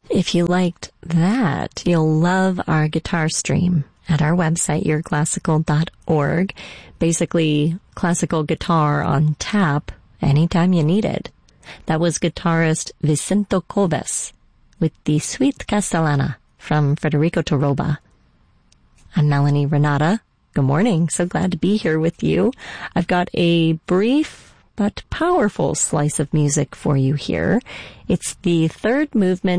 If you liked that, you'll love our guitar stream at our website, yourclassical.org. Basically, classical guitar on tap anytime you need it. That was guitarist Vicento Cobes with the Suite Castellana from Federico Toroba. I'm Melanie Renata. Good morning. So glad to be here with you. I've got a brief but powerful slice of music for you here. It's the third movement